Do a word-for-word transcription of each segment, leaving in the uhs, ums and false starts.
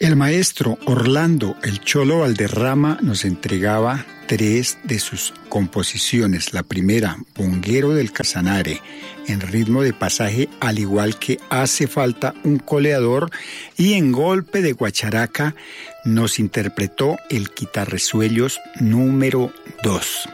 El maestro Orlando El Cholo Valderrama nos entregaba tres de sus composiciones. La primera, Bonguero del Casanare, en ritmo de pasaje, al igual que Hace falta un coleador, y en golpe de guacharaca nos interpretó el Quitarresuellos número dos.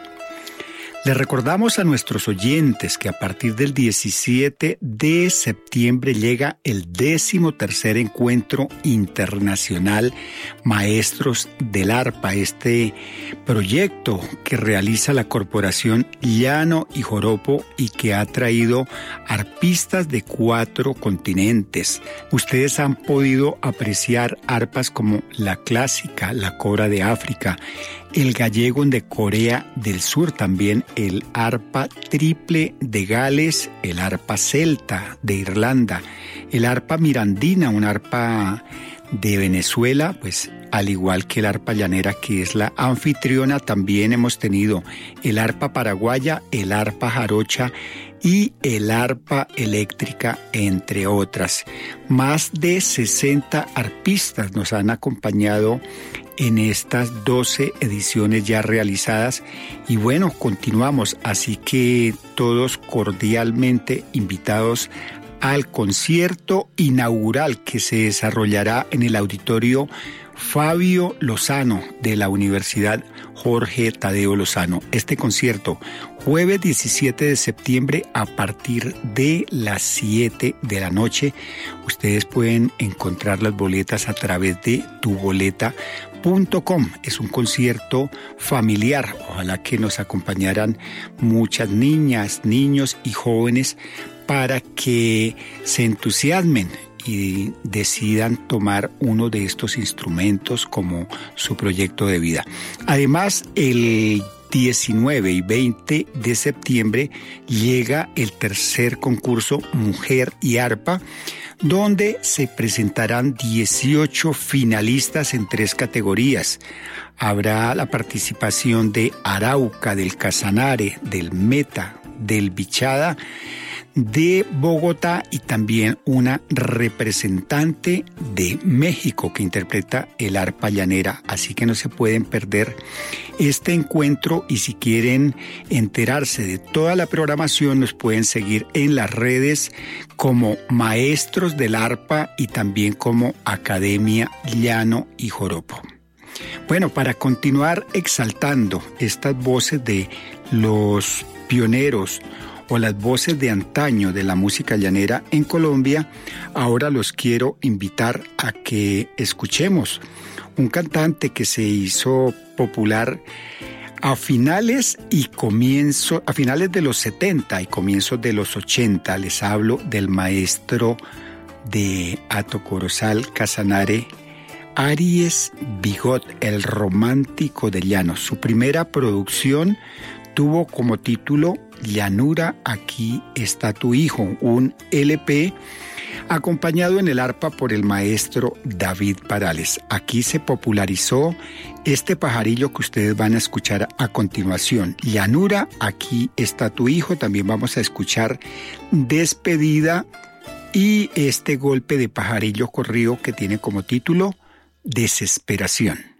Les recordamos a nuestros oyentes que a partir del diecisiete de septiembre llega el décimo tercer encuentro internacional Maestros del Arpa, este proyecto que realiza la Corporación Llano y Joropo y que ha traído arpistas de cuatro continentes. Ustedes han podido apreciar arpas como la clásica, la cobra de África, el gallego de Corea del Sur, también el arpa triple de Gales, el arpa celta de Irlanda, el arpa mirandina, un arpa de Venezuela, pues al igual que el arpa llanera, que es la anfitriona. También hemos tenido el arpa paraguaya, el arpa jarocha y el arpa eléctrica, entre otras. Más de sesenta arpistas nos han acompañado en estas doce ediciones ya realizadas, y bueno, continuamos, así que todos cordialmente invitados al concierto inaugural que se desarrollará en el auditorio Fabio Lozano de la Universidad Jorge Tadeo Lozano. Este concierto, jueves diecisiete de septiembre a partir de las siete de la noche. Ustedes pueden encontrar las boletas a través de tu boleta punto com. Es un concierto familiar. Ojalá que nos acompañaran muchas niñas, niños y jóvenes para que se entusiasmen y decidan tomar uno de estos instrumentos como su proyecto de vida. Además, el diecinueve y veinte de septiembre llega el tercer concurso Mujer y Arpa, donde se presentarán dieciocho finalistas en tres categorías. Habrá la participación de Arauca, del Casanare, del Meta, del Bichada, de Bogotá, y también una representante de México que interpreta el arpa llanera. Así que no se pueden perder este encuentro, y si quieren enterarse de toda la programación nos pueden seguir en las redes como Maestros del Arpa y también como Academia Llano y Joropo. Bueno, para continuar exaltando estas voces de los pioneros o las voces de antaño de la música llanera en Colombia, ahora los quiero invitar a que escuchemos un cantante que se hizo popular a finales y comienzo, a finales de los setenta y comienzos de los ochenta. Les hablo del maestro de Hato Corozal, Casanare, Aries Bigot, el romántico de Llano. Su primera producción tuvo como título Llanura, aquí está tu hijo, un L P acompañado en el arpa por el maestro David Parales. Aquí se popularizó este pajarillo que ustedes van a escuchar a continuación. Llanura, aquí está tu hijo. También vamos a escuchar Despedida y este golpe de pajarillo corrido que tiene como título Desesperación.